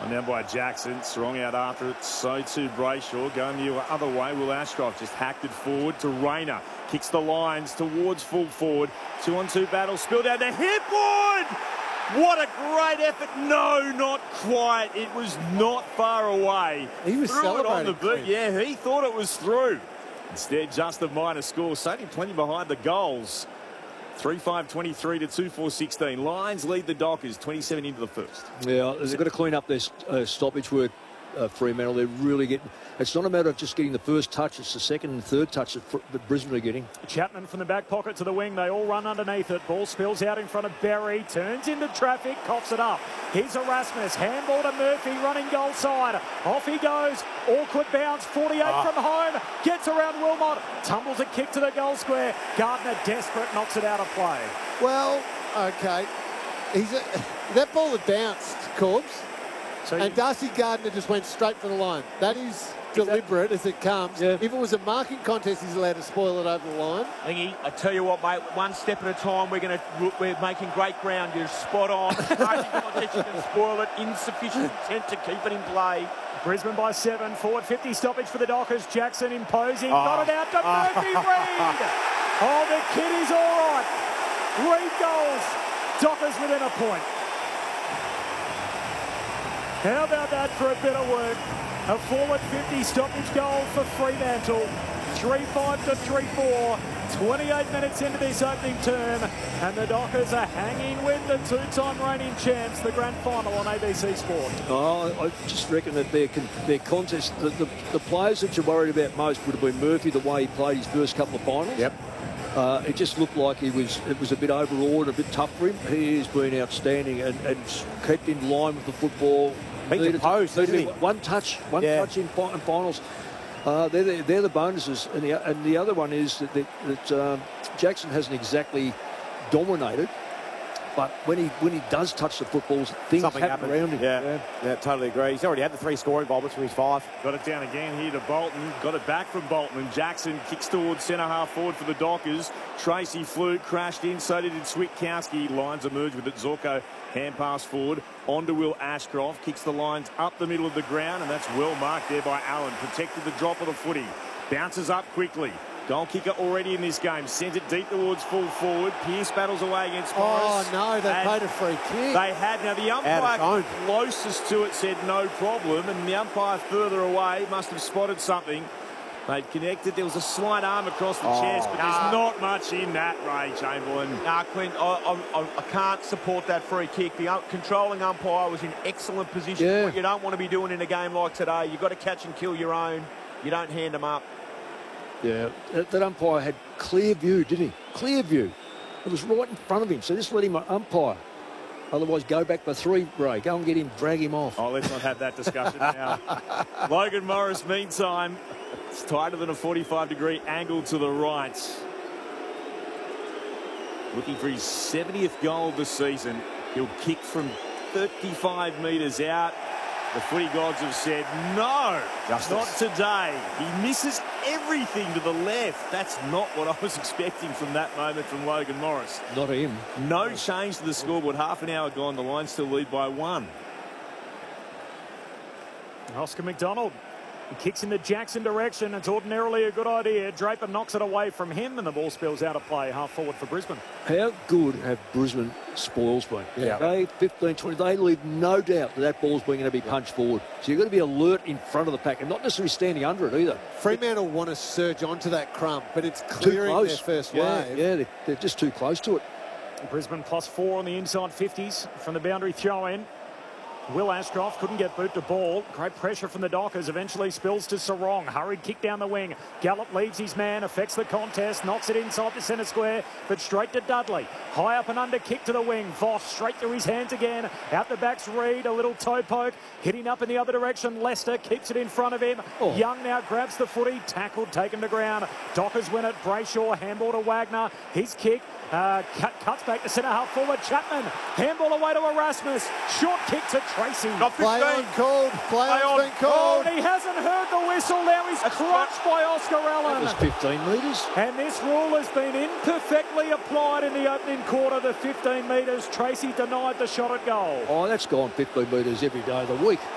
And now by Jackson. Strong out after it. So too Brayshaw. Going the other way. Will Ashcroft just hacked it forward to Rayner. Kicks the lines towards full forward. 2-on-2 battle. Spilled out to Hipwood. What a great effort. No, not quite. It was not far away. He was threw it on the boot. Chris. Yeah, he thought it was through. Instead, just a minor score. Saving plenty behind the goals. 3-5-23 to 2-4-16. Lions lead the Dockers 27 into the first. Yeah, they've got to clean up their stoppage work, Fremantle. They're really getting... It's not a matter of just getting the first touch. It's the second and third touch that Brisbane are getting. Chapman from the back pocket to the wing. They all run underneath it. Ball spills out in front of Berry. Turns into traffic. Coughs it up. Here's Erasmus. Handball to Murphy. Running goal side. Off he goes. Awkward bounce. 48 from home. Gets around Wilmot. Tumbles a kick to the goal square. Gardner desperate. Knocks it out of play. Well, okay. That ball had bounced, Corbs. So and Darcy Gardner just went straight for the line. That is deliberate as it comes. Yeah. If it was a marking contest, he's allowed to spoil it over the line. Lingy, I tell you what, mate, one step at a time. We're making great ground. You're spot on. Marking contest, you can spoil it. Insufficient intent to keep it in play. Brisbane by 7. Forward 50 stoppage for the Dockers. Jackson imposing. Got it out to Murphy. Reid. Oh, the kid is all right. Reid goals. Dockers within a point. How about that for a bit of work? A forward 50 stoppage goal for Fremantle. 3-5 to 3-4. 28 minutes into this opening term. And the Dockers are hanging with the two-time reigning champs, the grand final on ABC Sport. Oh, I just reckon that their contest, the players that you're worried about most would have been Murphy, the way he played his first couple of finals. Yep. It just looked like it was a bit overawed, a bit tough for him. He has been outstanding and kept in line with the football. Beat the post, isn't he? One touch in finals. They're the bonuses, and the other one is that Jackson hasn't exactly dominated, but when he does touch the footballs, things happen around him. Yeah, totally agree. He's already had the 3 scoring involvements from his 5. Got it down again here to Bolton. Got it back from Bolton. And Jackson kicks towards centre half forward for the Dockers. Tracy flew, crashed in. So did Switkowski. Lines emerge with it. Zorko hand pass forward. On to Will Ashcroft. Kicks the lines up the middle of the ground. And that's well marked there by Allen. Protected the drop of the footy. Bounces up quickly. Goal kicker already in this game. Sends it deep towards full forward. Pearce battles away against Morris. Oh, no, they played a free kick. They had. Now, the umpire closest to it said no problem, and the umpire further away must have spotted something. They'd connected. There was a slight arm across the chest, but there's not much in that, Ray Chamberlain. Nah, Quinn, I can't support that free kick. The controlling umpire was in excellent position. Yeah. What you don't want to be doing in a game like today, you've got to catch and kill your own. You don't hand them up. Yeah, that umpire had clear view, didn't he? Clear view. It was right in front of him, so just let him umpire. Otherwise, go back by 3, Ray. Go and get him, drag him off. Oh, let's not have that discussion now. Logan Morris, meantime, it's tighter than a 45-degree angle to the right. Looking for his 70th goal of the season. He'll kick from 35 metres out. The footy gods have said, no, not today. He misses everything to the left. That's not what I was expecting from that moment from Logan Morris. Not him. No change to the scoreboard. Half an hour gone. The Lions still lead by 1. Oscar McDonald kicks in the Jackson direction. It's ordinarily a good idea. Draper knocks it away from him, and the ball spills out of play. Half forward for Brisbane. How good have Brisbane spoils been? Yeah. They 15, 20. They leave no doubt that ball's going to be punched forward. So you've got to be alert in front of the pack and not necessarily standing under it either. Fremantle want to surge onto that crumb, but it's clearing their first wave. Yeah, they're just too close to it. Brisbane +4 on the inside 50s from the boundary throw-in. Will Ashcroft couldn't get boot to ball. Great pressure from the Dockers. Eventually spills to Sarong. Hurried kick down the wing. Gallup leads his man. Affects the contest. Knocks it inside the centre square. But straight to Dudley. High up and under kick to the wing. Voss straight through his hands again. Out the back's Reid. A little toe poke. Hitting up in the other direction. Lester keeps it in front of him. Young now grabs the footy. Tackled. Taken to ground. Dockers win it. Brayshaw. Handball to Wagner. His kick. Cuts back to centre half forward. Chapman. Handball away to Erasmus. Short kick to Tracy. Play on called. Play on's been called. He hasn't heard the whistle. Now he's clutched by Oscar Allen. That was 15 metres. And this rule has been imperfectly applied in the opening quarter. The 15 metres. Tracy denied the shot at goal. Oh, that's gone 15 metres every day of the week.